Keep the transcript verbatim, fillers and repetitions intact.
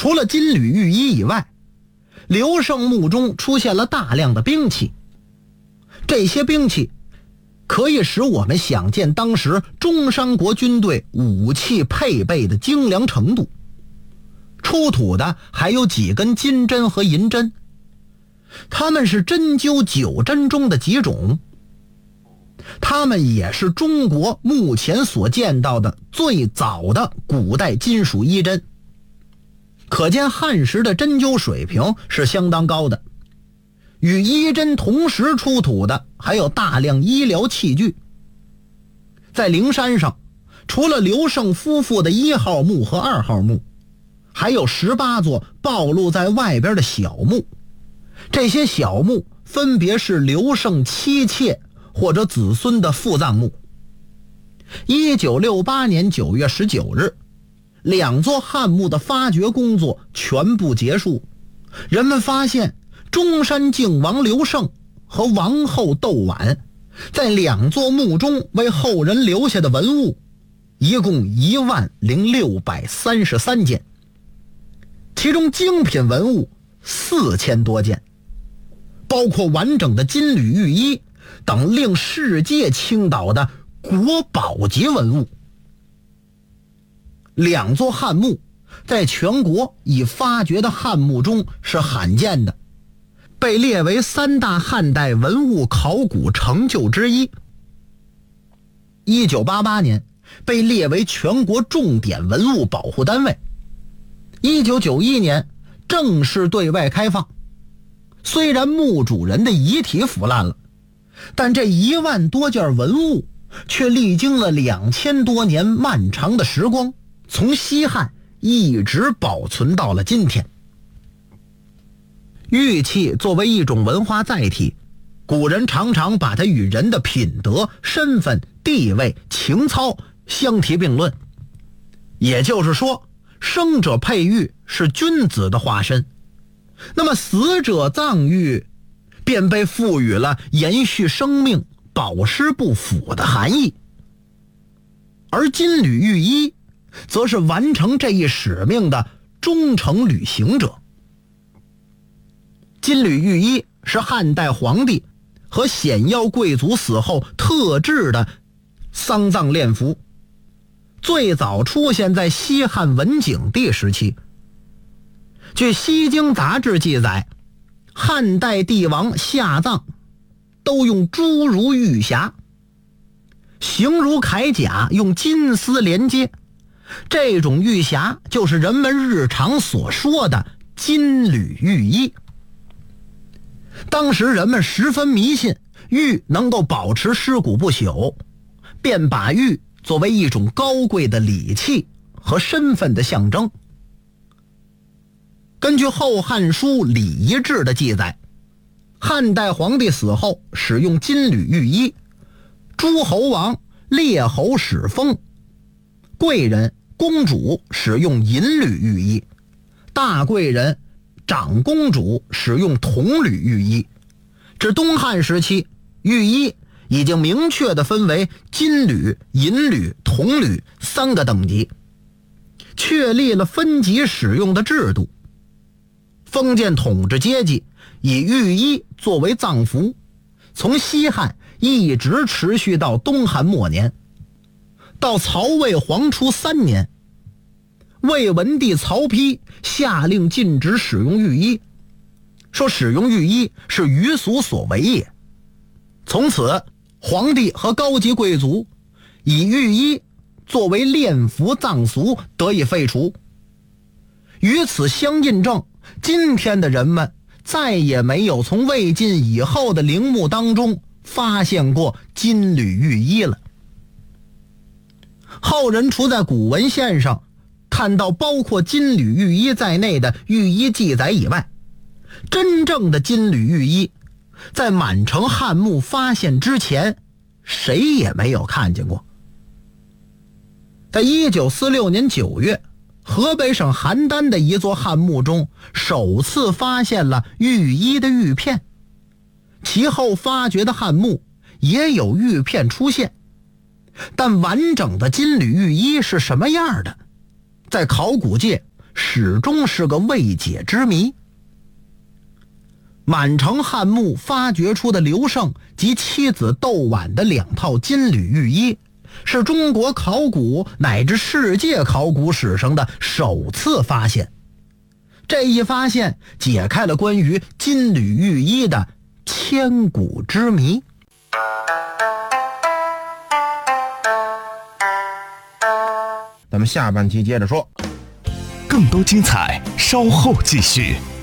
除了金缕玉衣以外，刘胜墓中出现了大量的兵器。这些兵器可以使我们想见当时中山国军队武器配备的精良程度。出土的还有几根金针和银针，它们是针灸九针中的几种，它们也是中国目前所见到的最早的古代金属衣针，可见汉时的针灸水平是相当高的。与衣针同时出土的还有大量医疗器具。在灵山上，除了刘胜夫妇的一号墓和二号墓，还有十八座暴露在外边的小墓，这些小墓分别是刘胜妻妾或者子孙的父葬墓。一九六八年九月十九日，两座汉墓的发掘工作全部结束，人们发现中山靖王刘胜和王后窦婉在两座墓中为后人留下的文物一共一万零六百三十三件，其中精品文物四千多件，包括完整的金缕玉衣等令世界倾倒的国宝级文物。两座汉墓在全国已发掘的汉墓中是罕见的，被列为三大汉代文物考古成就之一。一九八八年被列为全国重点文物保护单位。一九九一年正式对外开放。虽然墓主人的遗体腐烂了，但这一万多件文物却历经了两千多年漫长的时光，从西汉一直保存到了今天。玉器作为一种文化载体，古人常常把它与人的品德、身份、地位、情操相提并论。也就是说，生者佩玉是君子的化身，那么死者葬玉便被赋予了延续生命、保尸不腐的含义。而金缕玉衣则是完成这一使命的忠诚履行者。金缕玉衣是汉代皇帝和显要贵族死后特制的丧葬殓服，最早出现在西汉文景帝时期。据《西京杂志》记载，汉代帝王下葬都用朱如玉匣，形如铠甲，用金丝连接。这种玉匣就是人们日常所说的金缕玉衣。当时人们十分迷信玉能够保持尸骨不朽，便把玉作为一种高贵的礼器和身份的象征。根据《后汉书·礼仪志》的记载，汉代皇帝死后使用金缕玉衣，诸侯王、列侯使封，贵人、公主使用银缕玉衣，大贵人、长公主使用铜缕玉衣。至东汉时期，玉衣已经明确地分为金缕、银缕、铜缕三个等级，确立了分级使用的制度。封建统治阶级以玉衣作为葬服，从西汉一直持续到东汉末年。到曹魏黄初三年，魏文帝曹丕下令禁止使用玉衣，说使用玉衣是愚俗所为也。从此，皇帝和高级贵族以玉衣作为殓服葬俗得以废除。与此相印证，今天的人们再也没有从魏晋以后的陵墓当中发现过金缕玉衣了。后人除在古文献上看到包括金缕玉衣在内的玉衣记载以外，真正的金缕玉衣在满城汉墓发现之前谁也没有看见过。在一九四六年九月，河北省邯郸的一座汉墓中首次发现了玉衣的玉片，其后发掘的汉墓也有玉片出现，但完整的金缕玉衣是什么样的，在考古界始终是个未解之谜。满城汉墓发掘出的刘胜及妻子窦婉的两套金缕玉衣，是中国考古乃至世界考古史上的首次发现。这一发现解开了关于金缕玉衣的千古之谜。 咱们下半期接着说， 更多精彩稍后继续。